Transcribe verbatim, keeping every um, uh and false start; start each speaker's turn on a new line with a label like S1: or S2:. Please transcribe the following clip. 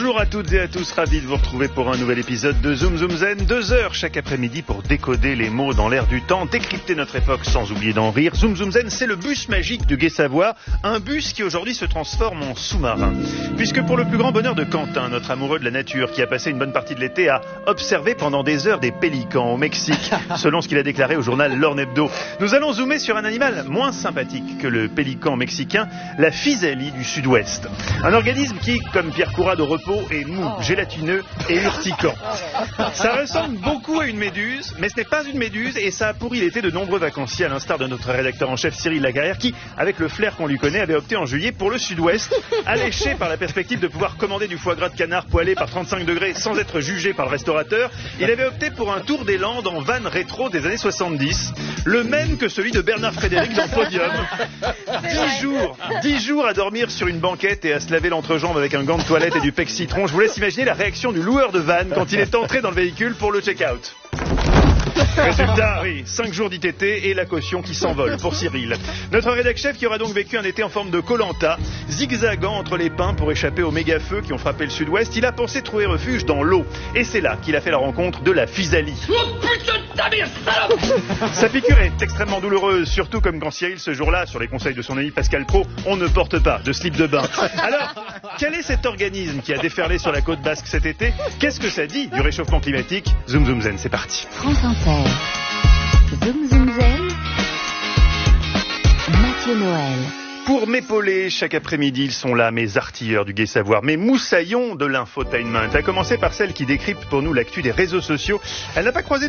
S1: Bonjour à toutes et à tous, ravi de vous retrouver pour un nouvel épisode de Zoom Zoom Zen. Deux heures chaque après-midi pour décoder les mots dans l'air du temps, décrypter notre époque sans oublier d'en rire. Zoom Zoom Zen, c'est le bus magique du Gai Savoir, un bus qui aujourd'hui se transforme en sous-marin. Puisque pour le plus grand bonheur de Quentin, notre amoureux de la nature, qui a passé une bonne partie de l'été à observer pendant des heures des pélicans au Mexique, selon ce qu'il a déclaré au journal L'Orne Hebdo, nous allons zoomer sur un animal moins sympathique que le pélican mexicain, la physalie du sud-ouest. Un organisme qui, comme Pierre Courade au repos, est mou, gélatineux et urticant. Ça ressemble beaucoup à une méduse, mais ce n'est pas une méduse et ça a pourri l'été de nombreux vacanciers, à l'instar de notre rédacteur en chef Cyril Lagarrière, qui, avec le flair qu'on lui connaît, avait opté en juillet pour le sud-ouest, alléché par la perspective de pouvoir commander du foie gras de canard poêlé par trente-cinq degrés sans être jugé par le restaurateur. Il avait opté pour un tour des Landes en van rétro des années soixante-dix, le même que celui de Bernard Frédéric dans Podium. Dix jours, dix jours à dormir sur une banquette et à se laver l'entrejambe avec un gant de toilette et du pec citron. Je vous laisse imaginer la réaction du loueur de van quand il est entré dans le véhicule pour le check-out. Résultat, oui, cinq jours d'I T T et la caution qui s'envole pour Cyril. Notre rédac chef qui aura donc vécu un été en forme de Koh-Lanta, zigzagant entre les pins pour échapper aux méga-feux qui ont frappé le sud-ouest, il a pensé trouver refuge dans l'eau. Et c'est là qu'il a fait la rencontre de la physalie. Oh putain de ta mère, salope! Sa piqûre est extrêmement douloureuse, surtout comme quand Cyril, ce jour-là, sur les conseils de son ami Pascal Pro, on ne porte pas de slip de bain. Alors, quel est cet organisme qui a déferlé sur la côte basque cet été? Qu'est-ce que ça dit du réchauffement climatique? Zoom Zoom Zen, c'est parti.
S2: France Inter. Zoom Zoom Zen. Mathieu Noël.
S1: Pour m'épauler, chaque après-midi, ils sont là, mes artilleurs du Gai Savoir, mes moussaillons de l'infotainment. À commencer par celle qui décrypte pour nous l'actu des réseaux sociaux. Elle n'a pas croisé